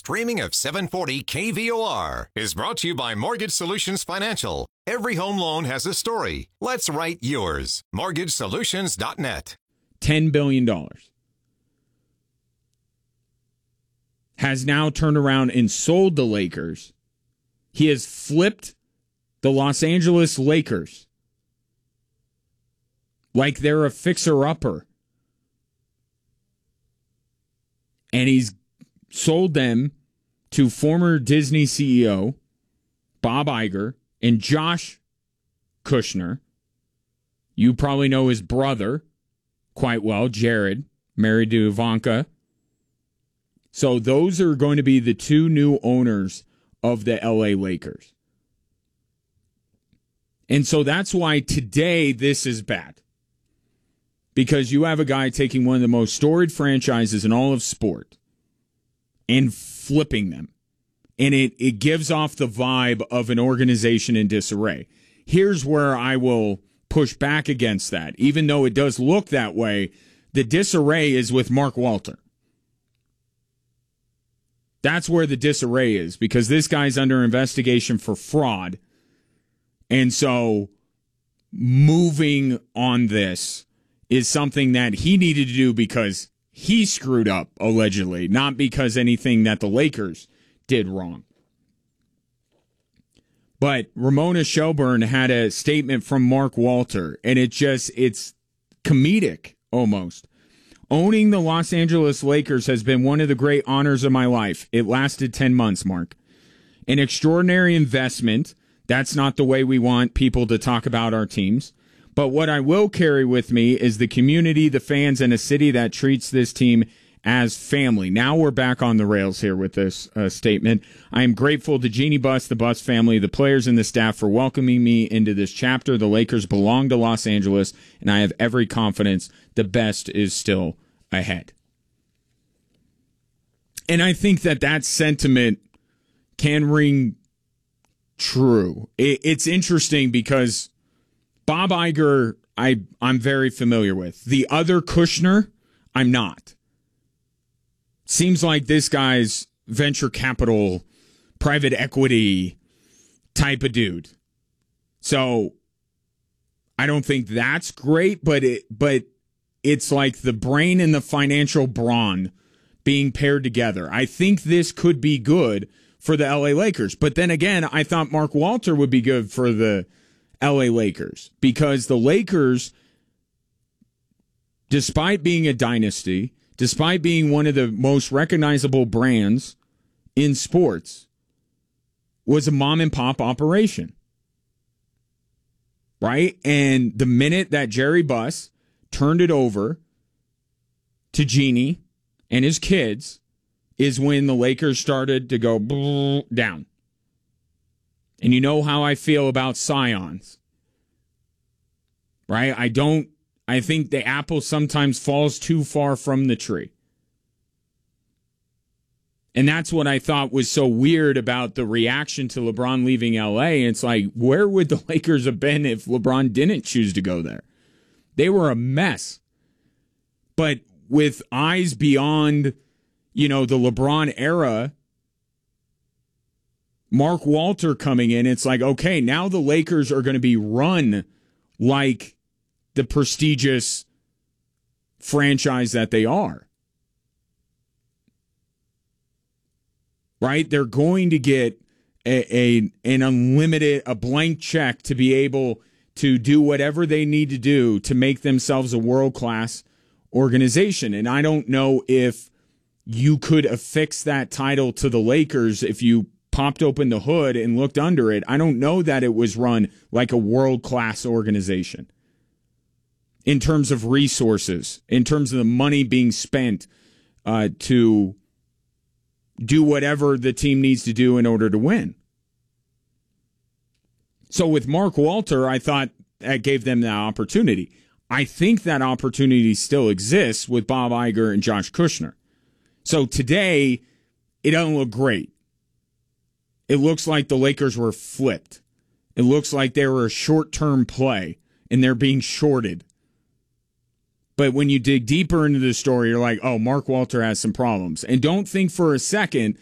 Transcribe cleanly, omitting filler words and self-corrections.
streaming of 740 KVOR is brought to you by Mortgage Solutions Financial. Every home loan has a story. Let's write yours. MortgageSolutions.net. $10 billion. Has now turned around and sold the Lakers. He has flipped the Los Angeles Lakers like they're a fixer-upper. And he's sold them to former Disney CEO Bob Iger and Josh Kushner. You probably know his brother quite well, Jared, married to Ivanka. So those are going to be the two new owners of the LA Lakers. And so that's why today this is bad. Because you have a guy taking one of the most storied franchises in all of sport and flipping them. And it gives off the vibe of an organization in disarray. Here's where I will push back against that. Even though it does look that way, the disarray is with Mark Walter. That's where the disarray is, because this guy's under investigation for fraud. And so moving on this is something that he needed to do because he screwed up, allegedly, not because anything that the Lakers did wrong. But Ramona Shelburne had a statement from Mark Walter, and it's comedic almost. Owning the Los Angeles Lakers has been one of the great honors of my life. It lasted 10 months, Mark. An extraordinary investment. That's not the way we want people to talk about our teams. But what I will carry with me is the community, the fans, and a city that treats this team as family. Now we're back on the rails here with this statement. I am grateful to Jeanie Buss, the Buss family, the players, and the staff for welcoming me into this chapter. The Lakers belong to Los Angeles, and I have every confidence the best is still ahead. And I think that sentiment can ring true. It's interesting because Bob Iger, I'm very familiar with. The other Kushner, I'm not. Seems like this guy's venture capital, private equity type of dude. So I don't think that's great, but it's like the brain and the financial brawn being paired together. I think this could be good for the LA Lakers. But then again, I thought Mark Walter would be good for the LA Lakers, because the Lakers, despite being a dynasty, despite being one of the most recognizable brands in sports, was a mom and pop operation. Right? And the minute that Jerry Buss turned it over to Jeanie and his kids is when the Lakers started to go down. And you know how I feel about scions, right? I think the apple sometimes falls too far from the tree. And that's what I thought was so weird about the reaction to LeBron leaving LA. It's like, where would the Lakers have been if LeBron didn't choose to go there? They were a mess. But with eyes beyond, the LeBron era, Mark Walter coming in, it's like, okay, now the Lakers are going to be run like the prestigious franchise that they are. Right? They're going to get an unlimited, a blank check to be able to do whatever they need to do to make themselves a world-class organization. And I don't know if you could affix that title to the Lakers if you popped open the hood and looked under it. I don't know that it was run like a world-class organization in terms of resources, in terms of the money being spent to do whatever the team needs to do in order to win. So with Mark Walter, I thought that gave them that opportunity. I think that opportunity still exists with Bob Iger and Josh Kushner. So today, it doesn't look great. It looks like the Lakers were flipped. It looks like they were a short-term play, and they're being shorted. But when you dig deeper into the story, you're like, oh, Mark Walter has some problems. And don't think for a second